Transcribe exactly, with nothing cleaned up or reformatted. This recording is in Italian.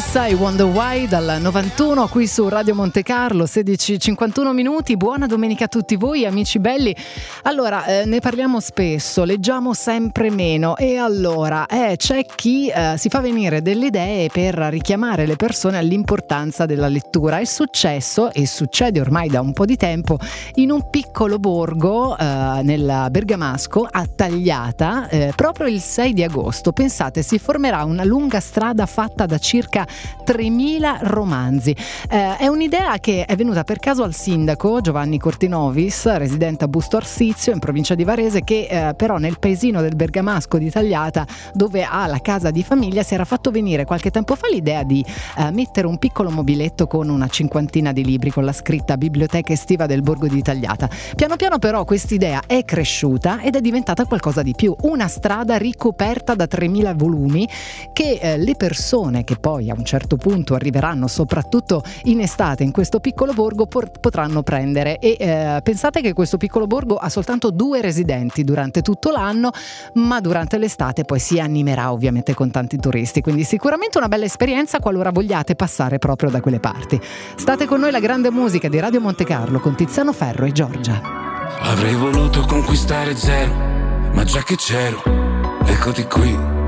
Melissa e Wonder Why dal novantuno qui su Radio Monte Carlo, sedici e cinquantuno minuti. Buona domenica a tutti voi amici belli. Allora, eh, ne parliamo spesso, leggiamo sempre meno e allora eh, c'è chi eh, si fa venire delle idee per richiamare le persone all'importanza della lettura. È successo e succede ormai da un po' di tempo in un piccolo borgo eh, nel Bergamasco a Tagliata, eh, proprio il sei di agosto. Pensate, si formerà una lunga strada fatta da circa tremila romanzi. Eh, è un'idea che è venuta per caso al sindaco Giovanni Cortinovis, residente a Busto Arsizio in provincia di Varese, che eh, però nel paesino del Bergamasco di Tagliata, dove ha la casa di famiglia, si era fatto venire qualche tempo fa l'idea di eh, mettere un piccolo mobiletto con una cinquantina di libri con la scritta Biblioteca estiva del borgo di Tagliata. Piano piano però quest'idea è cresciuta ed è diventata qualcosa di più, una strada ricoperta da tremila volumi che eh, le persone che poi a un certo punto arriveranno soprattutto in estate in questo piccolo borgo por- potranno prendere e eh, pensate che questo piccolo borgo ha soltanto due residenti durante tutto l'anno, ma durante l'estate poi si animerà ovviamente con tanti turisti, quindi sicuramente una bella esperienza qualora vogliate passare proprio da quelle parti. State con noi, la grande musica di Radio Monte Carlo con Tiziano Ferro e Giorgia. Avrei voluto conquistare zero, ma già che c'ero, eccoti qui.